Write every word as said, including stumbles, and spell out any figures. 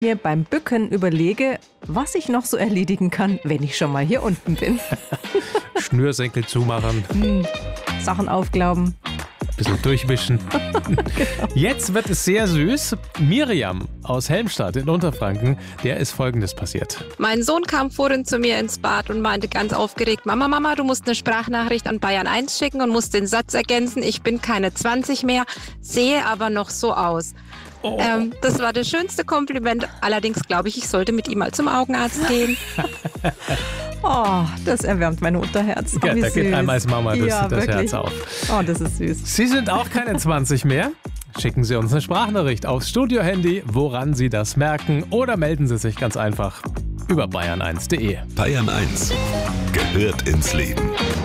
mir beim Bücken überlege, was ich noch so erledigen kann, wenn ich schon mal hier unten bin. Schnürsenkel zumachen. Hm, Sachen aufglauben. Bisschen durchwischen. Genau. Jetzt wird es sehr süß. Miriam aus Helmstadt in Unterfranken, der ist Folgendes passiert. Mein Sohn kam vorhin zu mir ins Bad und meinte ganz aufgeregt, Mama, Mama, du musst eine Sprachnachricht an Bayern eins schicken und musst den Satz ergänzen, ich bin keine zwanzig mehr, sehe aber noch so aus. Oh. Ähm, das war das schönste Kompliment. Allerdings glaube ich, ich sollte mit ihm mal zum Augenarzt gehen. Oh, das erwärmt mein Unterherz. Oh, ja, da süß. geht einem als Mama das, ja, das wirklich. Herz auf. Oh, das ist süß. Sie sind auch keine zwanzig mehr? Schicken Sie uns eine Sprachnachricht aufs Studiohandy, woran Sie das merken, oder melden Sie sich ganz einfach über bayern eins punkt de. Bayern eins gehört ins Leben.